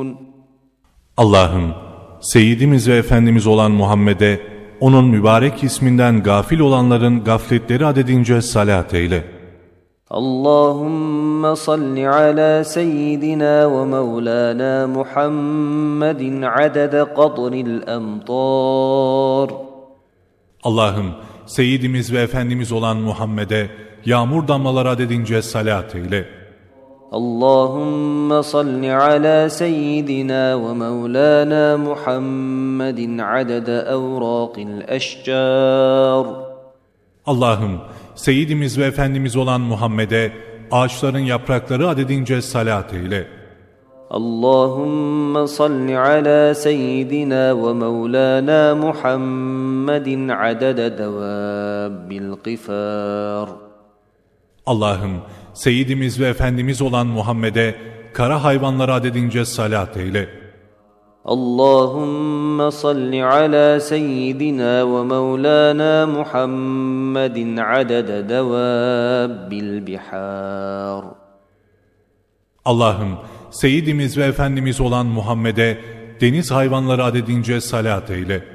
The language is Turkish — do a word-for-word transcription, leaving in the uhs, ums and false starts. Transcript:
Allah'ım, Seyyidimiz ve Efendimiz olan Muhammed'e, onun mübarek isminden gafil olanların gafletleri adedince salat eyle. Allahümme salli ala seyyidina ve mevlana Muhammedin adede kadril emtar. Allah'ım, Seyyidimiz ve Efendimiz olan Muhammed'e yağmur damlaları adedince salat eyle. Allahümme salli ala seyyidina ve mevlana Muhammedin adede evraqil eşcar. Allah'ım, Seyyidimiz ve Efendimiz olan Muhammed'e ağaçların yaprakları adedince salat eyle. Allahümme salli ala seyyidina ve mevlana Muhammedin adede devabbil qifar. Allah'ım, Seyyidimiz ve Efendimiz olan Muhammed'e kara hayvanları adedince salat eyle. Allahümme salli ala seyyidina ve mevlana Muhammedin adede devabbil bihar. Allah'ım, Seyyidimiz ve Efendimiz olan Muhammed'e deniz hayvanları adedince salat eyle.